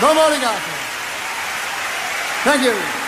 どうもありがとう。Thank you.